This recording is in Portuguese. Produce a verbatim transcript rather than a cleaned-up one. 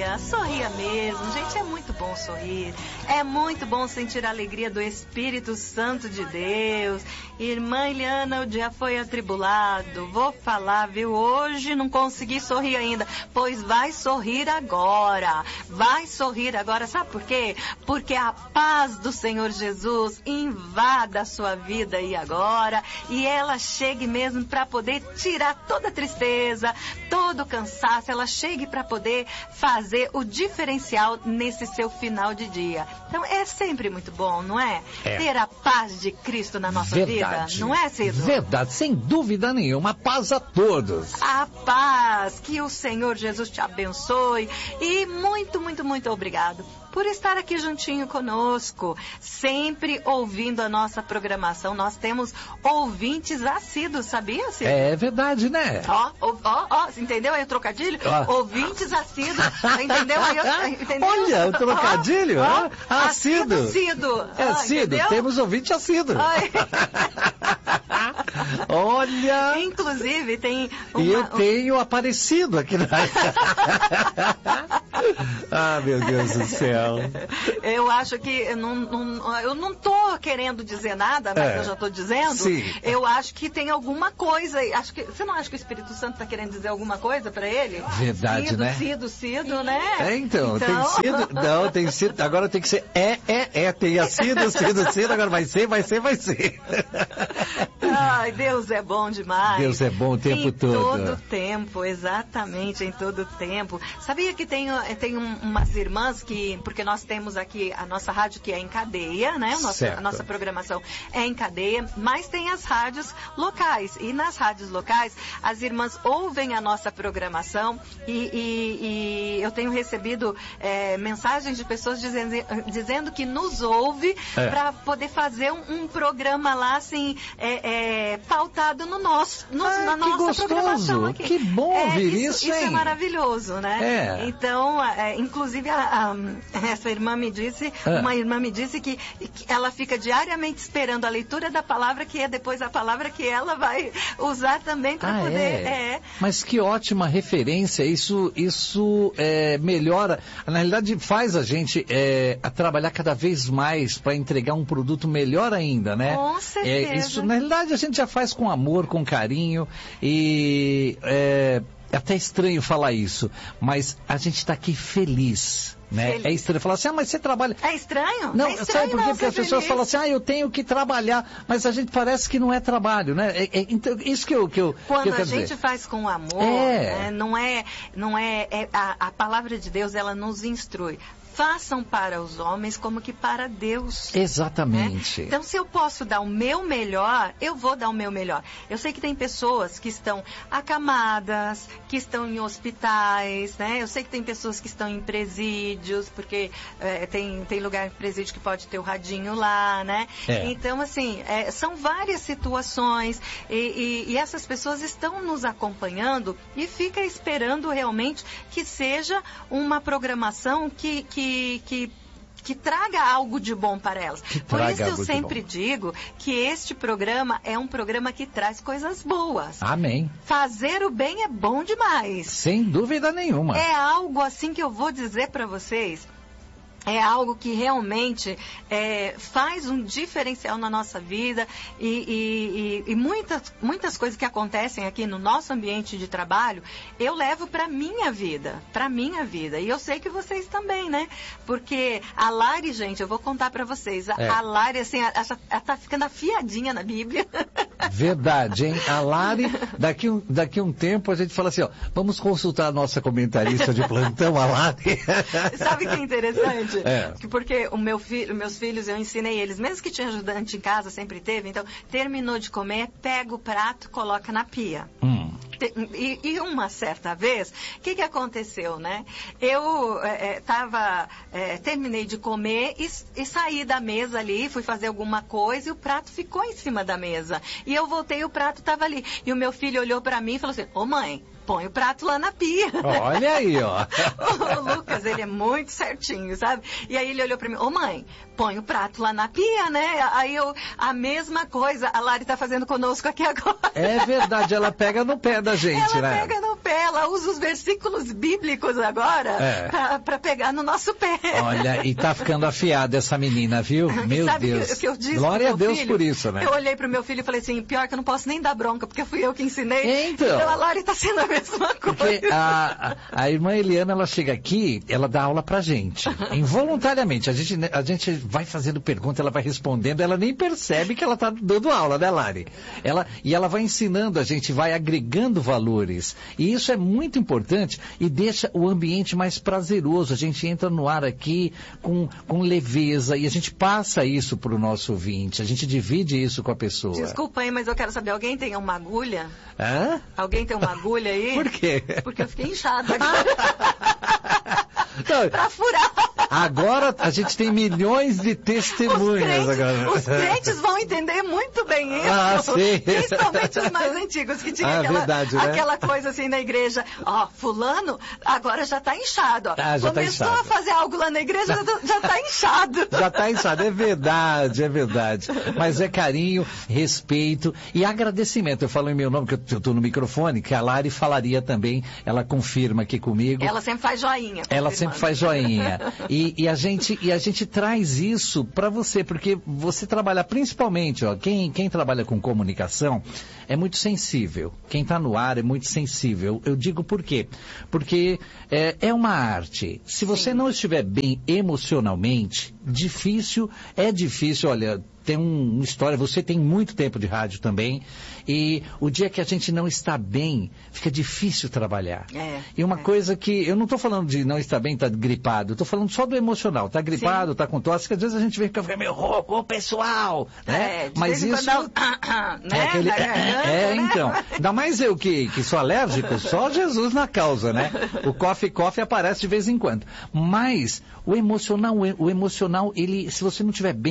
sorria, sorria mesmo. Gente, é muito bom sorrir. É muito bom sentir a alegria do Espírito Santo de Deus. Irmã Eliana, o dia foi atribulado. Vou falar, viu? Hoje não consegui sorrir ainda. Pois vai sorrir agora. Vai sorrir agora. Sabe por quê? Porque a paz do Senhor Jesus invada a sua vida aí agora. E ela chegue mesmo para poder tirar toda a tristeza, todo o cansaço. Ela chegue para poder fazer o diferencial nesse seu final de dia. Então é sempre muito bom, não é? é. Ter a paz de Cristo na nossa Verdade. vida, não é, Ciro? Verdade, sem dúvida nenhuma. Paz a todos. A paz, que o Senhor Jesus te abençoe e muito, muito, muito obrigado por estar aqui juntinho conosco, sempre ouvindo a nossa programação. Nós temos ouvintes assíduos, sabia, Ciro? É verdade, né? Ó, ó, ó, entendeu aí o trocadilho? Ó. Ouvintes assíduos, entendeu aí? Entendeu? Olha, o trocadilho, ó, ó, ó, assíduo. Assíduo. É assíduo, ah, temos ouvinte assíduo. Olha! Inclusive, tem uma... E eu tenho aparecido aqui na... Ah, meu Deus do céu. Eu acho que eu não, não, eu não tô querendo dizer nada, mas é. eu já tô dizendo. Sim. Eu acho que tem alguma coisa. Acho que, você não acha que o Espírito Santo está querendo dizer alguma coisa para ele? Verdade, sido, né? Sido, sido, né? É, então, então, tem sido. Não, tem sido. Agora tem que ser é, é, é. Tem a sido, sido, sido. Agora vai ser, vai ser, vai ser. Ai, Deus é bom demais. Deus é bom o tempo em todo. Em todo tempo, exatamente, em todo tempo. Sabia que tem, tem um, umas irmãs que, porque nós temos aqui a nossa rádio que é em cadeia, né? Nossa, a nossa programação é em cadeia, mas tem as rádios locais. E nas rádios locais, as irmãs ouvem a nossa programação e, e, e eu tenho recebido é, mensagens de pessoas dizendo, dizendo que nos ouve é. para poder fazer um, um programa lá, assim, é, é, pautado no nosso, no, ah, na nossa gostoso. programação aqui. Que bom é, ouvir isso. Isso, isso é maravilhoso, né? É. Então, é, inclusive, a, a, essa irmã me disse, é. uma irmã me disse que, que ela fica diariamente esperando a leitura da palavra, que é depois a palavra que ela vai usar também para ah, poder... É. É. Mas que ótima referência, isso, isso é, melhora, na realidade faz a gente é, a trabalhar cada vez mais para entregar um produto melhor ainda, né? Com certeza. É, isso, na realidade a gente já faz com amor, com carinho e é, é até estranho falar isso, mas a gente está aqui feliz. Né? Feliz. É estranho falar assim, ah, mas você trabalha... É estranho? Não, é estranho sabe por quê? não, Porque as pessoas feliz. falam assim, ah, eu tenho que trabalhar, mas a gente parece que não é trabalho, né? É, é, então, isso que eu, que eu Quando que eu a gente dizer. faz com amor, é. né? não é, não é, é a, a palavra de Deus, ela nos instrui. Façam para os homens como que para Deus. Exatamente. Né? Então, se eu posso dar o meu melhor, eu vou dar o meu melhor. Eu sei que tem pessoas que estão acamadas, que estão em hospitais, né? Eu sei que tem pessoas que estão em presídios, porque é, tem, tem lugar em presídio que pode ter o radinho lá, né? É. Então, assim, é, são várias situações e, e, e essas pessoas estão nos acompanhando e fica esperando realmente que seja uma programação que, que Que, que, que traga algo de bom para elas. Por isso eu sempre digo que este programa é um programa que traz coisas boas. Amém. Fazer o bem é bom demais. Sem dúvida nenhuma. É algo assim que eu vou dizer para vocês. É algo que realmente é, faz um diferencial na nossa vida e, e, e, e muitas, muitas coisas que acontecem aqui no nosso ambiente de trabalho, eu levo para minha vida, para minha vida. E eu sei que vocês também, né? Porque a Lari, gente, eu vou contar para vocês, a, é. a Lari, assim, ela, ela tá ficando afiadinha na Bíblia. Verdade, hein? A Lari, daqui um, daqui um tempo a gente fala assim, ó, vamos consultar a nossa comentarista de plantão, a Lari. Sabe o que é interessante? É. Porque o meu fi, meus filhos, eu ensinei eles, mesmo que tinha ajudante em casa, sempre teve, então, terminou de comer, pega o prato, coloca na pia. Hum. E, e uma certa vez, o que, que aconteceu, né? Eu é, tava, é, terminei de comer e, e saí da mesa ali, fui fazer alguma coisa e o prato ficou em cima da mesa. E eu voltei e o prato estava ali. E o meu filho olhou para mim e falou assim, ô mãe, põe o prato lá na pia. Olha aí, ó. o Lucas, mas ele é muito certinho, sabe? E aí ele olhou pra mim, ô mãe, põe o prato lá na pia, né? Aí eu, a mesma coisa, a Lari tá fazendo conosco aqui agora. É verdade, ela pega no pé da gente, ela né? Ela pega no pé, ela usa os versículos bíblicos agora é. pra, pra pegar no nosso pé. Olha, e tá ficando afiada essa menina, viu? Meu sabe Deus. Que, que eu disse Glória a Deus filho, por isso, né? Eu olhei pro meu filho e falei assim, pior que eu não posso nem dar bronca, porque fui eu que ensinei. Então, então a Lari tá sendo a mesma coisa. Porque a, a, a irmã Eliana, ela chega aqui, ela dá aula pra gente. Involuntariamente. A gente, a gente vai fazendo pergunta, ela vai respondendo, ela nem percebe que ela tá dando aula, né, Lari? Ela, e ela vai ensinando, a gente vai agregando valores. E isso é muito importante e deixa o ambiente mais prazeroso. A gente entra no ar aqui com, com leveza e a gente passa isso pro nosso ouvinte. A gente divide isso com a pessoa. Desculpa aí, mas eu quero saber, alguém tem uma agulha? Hã? Alguém tem uma agulha aí? Por quê? Porque eu fiquei inchada agora. Não, pra furar. Agora a gente tem milhões de testemunhas. Os crentes, agora. Os crentes vão entender muito bem isso. Ah, sim. Principalmente os mais antigos, que tinham ah, aquela, verdade, né? aquela coisa assim na igreja. Ó, fulano agora já tá inchado. Ó. Ah, já Começou tá inchado. a fazer algo lá na igreja, já tá inchado. Já tá inchado, é verdade, é verdade. Mas é carinho, respeito e agradecimento. Eu falo em meu nome, que eu estou no microfone, que a Lari falaria também, ela confirma aqui comigo. Ela sempre faz joinha. Ela sempre faz joinha. E, e, a gente, e a gente traz isso para você, porque você trabalha principalmente, ó, quem, quem trabalha com comunicação é muito sensível. Quem está no ar é muito sensível. Eu digo por quê? Porque é, é uma arte. Se você Sim. não estiver bem emocionalmente, difícil, é difícil, olha... Tem um, uma história, você tem muito tempo de rádio também, e o dia que a gente não está bem, fica difícil trabalhar. É, e uma é. coisa que, eu não estou falando de não estar bem, estar gripado, estou falando só do emocional. Está gripado, está com tosse, que às vezes a gente vê que fica meio rouco, ô pessoal, né? É, de Mas isso... Quando... é, aquele... é, então, ainda mais eu que, que sou alérgico, só Jesus na causa, né? O coffee coffee aparece de vez em quando. Mas o emocional, o emocional, ele, se você não estiver bem,